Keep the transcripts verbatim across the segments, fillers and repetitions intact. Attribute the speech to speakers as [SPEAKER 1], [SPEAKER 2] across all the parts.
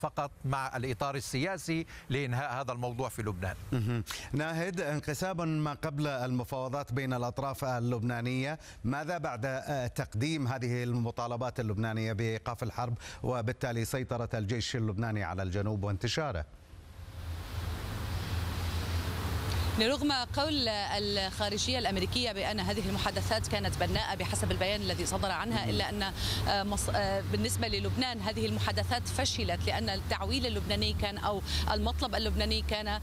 [SPEAKER 1] فقط مع الإطار السياسي لإنهاء هذا الموضوع في لبنان.
[SPEAKER 2] ناهد، انقسام ما قبل المفاوضات بين الأطراف اللبنانية، ماذا بعد تقديم هذه المطالبات اللبنانية بإيقاف الحرب وبالتالي سيطرة الجيش اللبناني على الجنوب وانتشاره؟
[SPEAKER 3] رغم قول الخارجية الأمريكية بأن هذه المحادثات كانت بناءة بحسب البيان الذي صدر عنها، إلا أن بالنسبة للبنان هذه المحادثات فشلت، لأن التعويل اللبناني كان أو المطلب اللبناني كان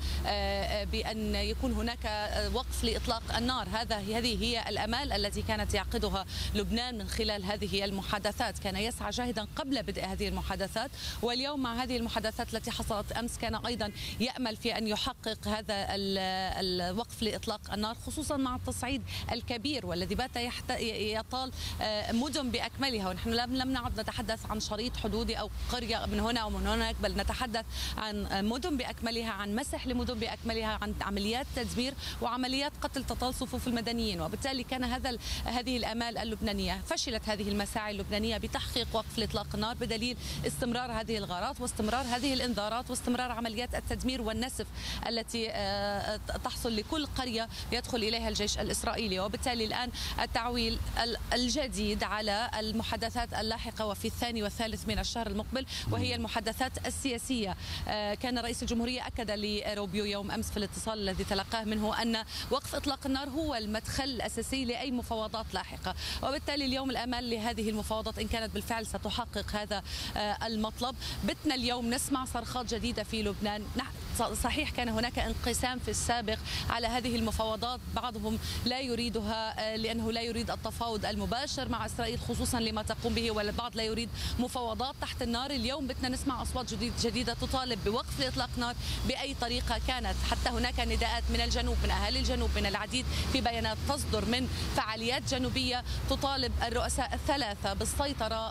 [SPEAKER 3] بأن يكون هناك وقف لإطلاق النار. هذا هذه هي الأمال التي كانت يعقدها لبنان من خلال هذه المحادثات. كان يسعى جاهدا قبل بدء هذه المحادثات، واليوم مع هذه المحادثات التي حصلت أمس كان أيضا يأمل في أن يحقق هذا الوقف لإطلاق النار، خصوصا مع التصعيد الكبير والذي بات يطال مدن بأكملها. ونحن لم نعد نتحدث عن شريط حدودي أو قرية من هنا أو من هناك، بل نتحدث عن مدن بأكملها، عن مسح لمدن بأكملها، عن عمليات تدمير وعمليات قتل تطال صفوف المدنيين. وبالتالي كان هذا هذه الآمال اللبنانية فشلت هذه المساعي اللبنانية بتحقيق وقف لإطلاق النار بدليل استمرار هذه الغارات واستمرار هذه الإنذارات واستمرار عمليات التدمير والنسف التي تحصل لكل قرية يدخل إليها الجيش الإسرائيلي. وبالتالي الآن التعويل الجديد على المحادثات اللاحقة وفي الثاني والثالث من الشهر المقبل، وهي المحادثات السياسية. كان رئيس الجمهورية أكد لروبيو يوم أمس في الاتصال الذي تلقاه منه أن وقف إطلاق النار هو المدخل الأساسي لأي مفاوضات لاحقة. وبالتالي اليوم الأمال لهذه المفاوضات إن كانت بالفعل ستحقق هذا المطلب. بتنا اليوم نسمع صرخات جديدة في لبنان. صحيح كان هناك انقسام في السابق على هذه المفاوضات، بعضهم لا يريدها لأنه لا يريد التفاوض المباشر مع إسرائيل خصوصا لما تقوم به، والبعض لا يريد مفاوضات تحت النار. اليوم بدنا نسمع أصوات جديد جديدة تطالب بوقف لإطلاق نار بأي طريقة كانت. حتى هناك نداءات من الجنوب، من أهالي الجنوب، من العديد في بيانات تصدر من فعاليات جنوبية تطالب الرؤساء الثلاثة بالسيطرة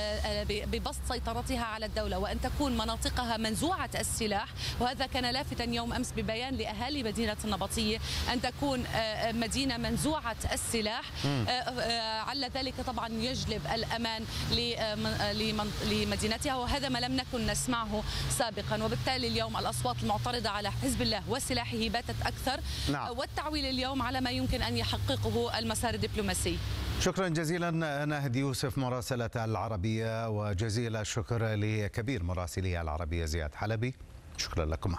[SPEAKER 3] ببسط سيطرتها على الدولة وأن تكون مناطقها منزوعة السلاح. وهذا كان لافتا يوم أمس ببيان لأهالي مدينة النبطية أن تكون مدينة منزوعة السلاح. على ذلك طبعا يجلب الأمان لمدينتها، وهذا ما لم نكن نسمعه سابقا. وبالتالي اليوم الأصوات المعترضة على حزب الله وسلاحه باتت أكثر. نعم. والتعويل اليوم على ما يمكن أن يحققه المسار الدبلوماسي.
[SPEAKER 2] شكرا جزيلا ناهد يوسف مراسلة العربية، وجزيل الشكر لكبير مراسلي العربية زياد حلبي. شكرا لكم.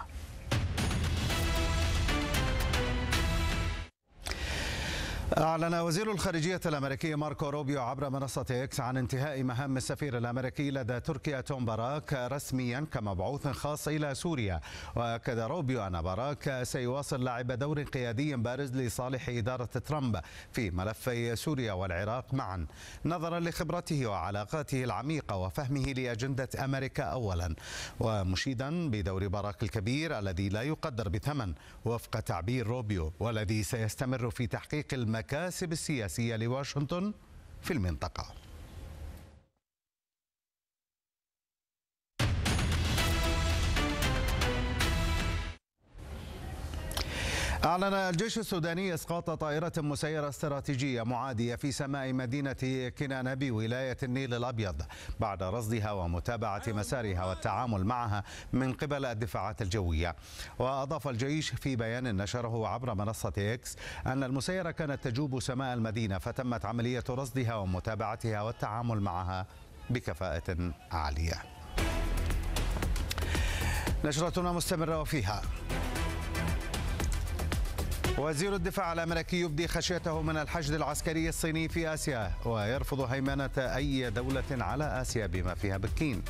[SPEAKER 2] أعلن وزير الخارجية الأمريكي ماركو روبيو عبر منصة إكس عن انتهاء مهام السفير الأمريكي لدى تركيا توم باراك رسميا كمبعوث خاص إلى سوريا. وأكد روبيو أن باراك سيواصل لعب دور قيادي بارز لصالح إدارة ترامب في ملفي سوريا والعراق معا، نظرا لخبرته وعلاقاته العميقة وفهمه لأجندة أمريكا أولا، ومشيدا بدور باراك الكبير الذي لا يقدر بثمن وفق تعبير روبيو، والذي سيستمر في تحقيق المكاسب المكاسب السياسية لواشنطن في المنطقة. أعلن الجيش السوداني إسقاط طائرة مسيرة استراتيجية معادية في سماء مدينة كنانة بولاية النيل الأبيض بعد رصدها ومتابعة مسارها والتعامل معها من قبل الدفاعات الجوية. وأضاف الجيش في بيان نشره عبر منصة إكس أن المسيرة كانت تجوب سماء المدينة، فتمت عملية رصدها ومتابعتها والتعامل معها بكفاءة عالية. نشرتنا مستمرة وفيها وزير الدفاع الأمريكي يبدي خشيته من الحشد العسكري الصيني في آسيا، ويرفض هيمنة أي دولة على آسيا بما فيها بكين.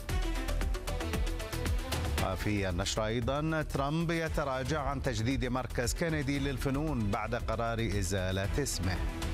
[SPEAKER 2] وفي النشرة أيضا ترامب يتراجع عن تجديد مركز كندي للفنون بعد قرار إزالة اسمه.